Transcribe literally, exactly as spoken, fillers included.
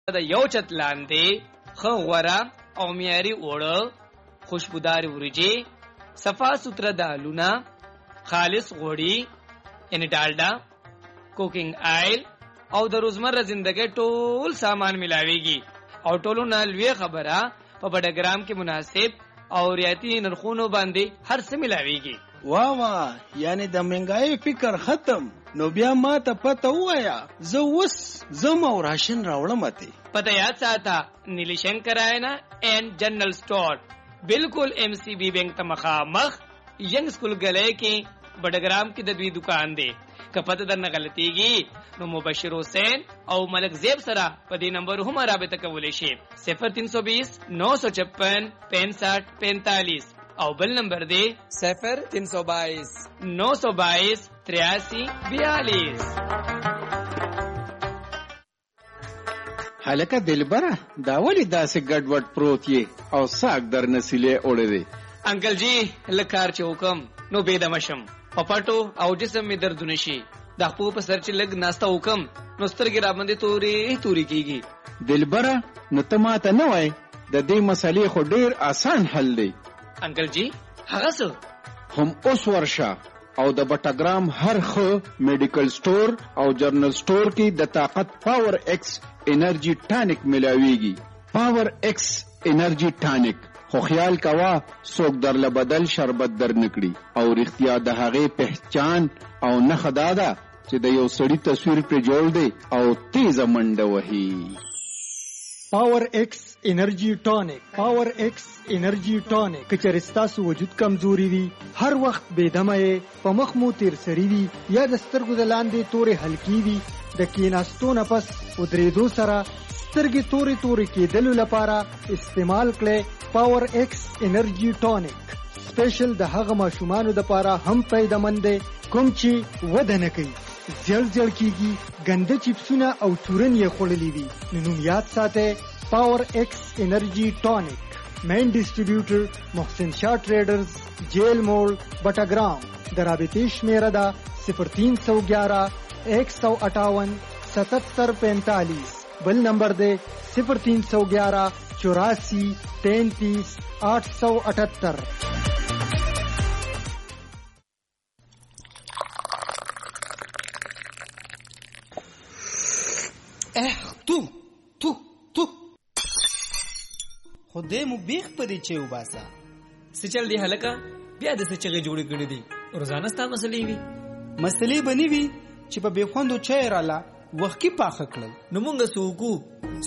د یو چت لاندې خو غوره او معیاري اوړه، خوشبودار ورجې، صفا سوتره دالونه، خالص غوړي یعنی ډالډا، کوکینګ آیل او د روزمره زندګۍ ټول سامان ملاويږي. او ټولو نه لوی خبره په بډګرام کې مناسب او ریاتی نرخونو باندې هر څه ملاويږي. واه واه، یعنی د منګای فکر ختم. نو بیا ما ته پته وایا، زه وس زم او راشن راوړم ته. پته یاد ساته، نیلی شنکراینا اینڈ جنرل سٹور بالکل ایم سی بی بینک ته مخامخ ینګ سکول غلې کې بډګرام کې د دوی دکان دی. که پته درنه غلطیږي نو مبشر حسین او ملک زیب سره په دې نمبر هم رابطه کولی شي صفر تین سو بیس نو سو چپن پینسٹھ پینتالیس او بل نمبر دی صفر تین سو بائیس نو سو بائیس تریاسی بیالیس. هلکه دلبره، دا ولی داسې ګډوډ پروت یې او ساک در نسیلې اوړې دی؟ انکل جی لکار چې حکم نو بيد مشم په پټو او جسم می دردونه شي. د خپل په سر چې لګ ناستا حکم نو سترګې را باندې توري توري کیږي. دلبره نو ته ماته نه وای د دې مسلې خو ډیر آسان حل دی. انکل جی هغه څه؟ هم اوس ورشه او د بټاګرام هر خو میډیکل سٹور او جرنل سٹور کې د طاقت پاور ایکس انرژي ټانیک ملاويږي. پاور ایکس انرژي ټانیک خو خیال کوا څوک در لبدل شربت در نکړي او رښتیا د هغه پہچان او نه خدادا چې د یو سړی تصویر پر جوړ دی او تیز منډه وهي. پاور ایکس انرژي ټانیک. پاور ایکس انرژي ټانیک کچر ستاسو وجود کمزوري وي، هر وخت بېدمه یې، په مخ مو تیر سری وي یا د سترګو د لاندې تورې حلقې وي، د کیناستو نه پس ودرېدو سره سترګې تورې تورې کېدلو لپاره استعمال کړئ پاور ایکس انرژي ټانیک. سپیشل د هغه ماشومانو لپاره هم فایده‌مند دی کوم چې وده نه کوي، زیړ زیړ کیږي، ګنده چپسونه او چورن یې خوړلي وي. نو نوم یاد ساتئ، پاور ایکس انرژي ټانیک. مین ډسټریبیوټر محسن شاه ټریډرز، جیل موړ، بټاګرام. د رابطې شمیره ده صفر تین سو گیارہ ایک سو اٹھاون ستتر پینتالیس. بل نمبر دے صفر تین سو گیارہ چوراسی تینتیس آٹھ سو اٹھتر. اح تو تو تو خدای مو بیخ پدې چې وباسا. سچل دی هلکا بیا د سچغه جوړې کړې دي. روزانه ستا مسلې وي مسلې بنې وي چې په بې خوندو چای رااله وخت کې پاخه کړل. نو مونږ سوکو